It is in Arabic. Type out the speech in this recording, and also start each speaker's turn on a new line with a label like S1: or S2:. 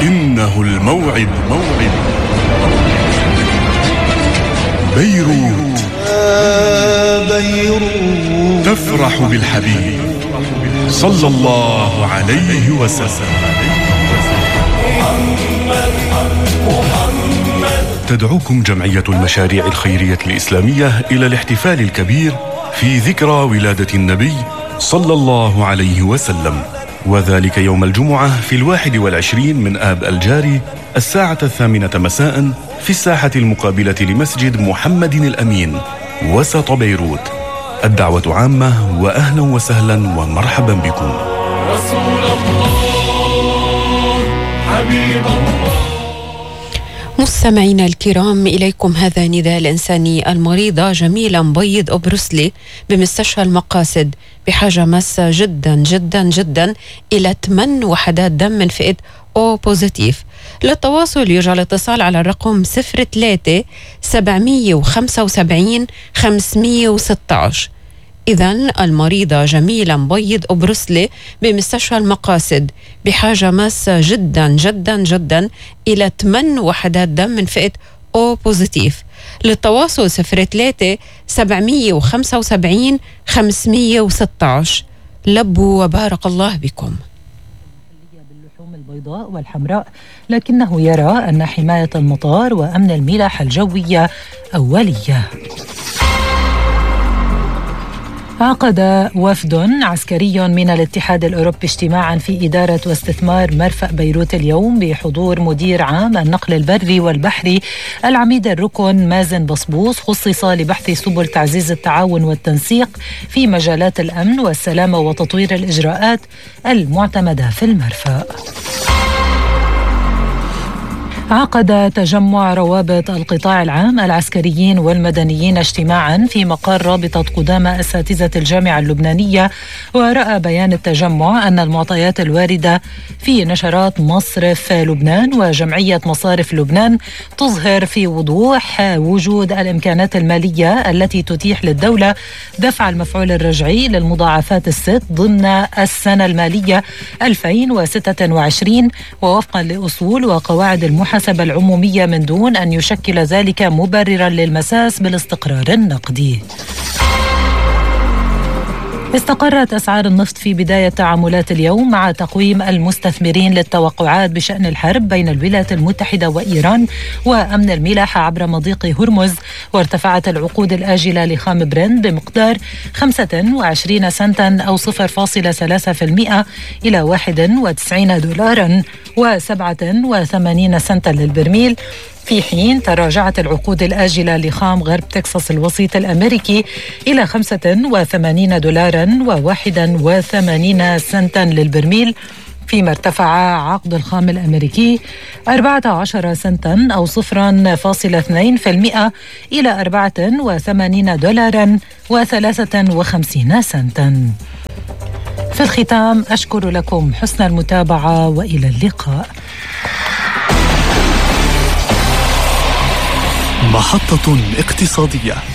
S1: إنه الموعد. بيروت تفرح بالحبيب صلى الله عليه وسلم. تدعوكم جمعية المشاريع الخيرية الإسلامية إلى الاحتفال الكبير في ذكرى ولادة النبي صلى الله عليه وسلم، وذلك يوم الجمعة في 21 من آب الجاري الساعة 8 مساء في الساحة المقابلة لمسجد محمد الأمين وسط بيروت. الدعوة عامة، وأهلا وسهلا ومرحبا بكم. رسول الله حبيب الله.
S2: مستمعينا الكرام، إليكم هذا نداء الإنساني. المريضة جميلة مبيض أبرسلي بمستشفى المقاصد بحاجة ماسة جدا جدا جدا إلى 8 وحدات دم من فئة O بوزيتيف. للتواصل يرجى الاتصال على الرقم 03 775 516. إذن المريضة جميلة مبيض أبرسلي بمستشفى المقاصد بحاجة ماسة جدا جدا جدا إلى 8 وحدات دم من فئة O بوزيتيف. للتواصل 03 775 516. لبوا وبارك الله بكم.
S3: باللحوم البيضاء والحمراء، لكنه يرى أن حماية المطار وأمن الملاحة الجوية أولية. عقد وفد عسكري من الاتحاد الأوروبي اجتماعا في إدارة واستثمار مرفأ بيروت اليوم بحضور مدير عام النقل البري والبحري العميد الركن مازن بصبوص، خصص لبحث سبل تعزيز التعاون والتنسيق في مجالات الأمن والسلامة وتطوير الإجراءات المعتمدة في المرفأ. عقد تجمع روابط القطاع العام العسكريين والمدنيين اجتماعا في مقر رابطة قدامى أساتذة الجامعة اللبنانية، ورأى بيان التجمع أن المعطيات الواردة في نشرات مصرف لبنان وجمعية مصارف لبنان تظهر في وضوح وجود الإمكانات المالية التي تتيح للدولة دفع المفعول الرجعي للمضاعفات الست ضمن السنة المالية 2026 ووفقا لأصول وقواعد المحاسبة العمومية، من دون أن يشكل ذلك مبررا للمساس بالاستقرار النقدي. استقرت أسعار النفط في بداية تعاملات اليوم مع تقويم المستثمرين للتوقعات بشأن الحرب بين الولايات المتحدة وإيران وأمن الملاحة عبر مضيق هرمز، وارتفعت العقود الآجلة لخام برنت بمقدار 25 سنتا أو 0.3% إلى $91 و87 سنتا للبرميل، في حين تراجعت العقود الآجلة لخام غرب تكساس الوسيط الأمريكي إلى $85 و81 سنتا للبرميل، فيما ارتفع عقد الخام الأمريكي 14 سنتا أو 0.2% إلى $84 و53 سنتا. في الختام أشكر لكم حسن المتابعة وإلى اللقاء.
S1: محطة اقتصادية.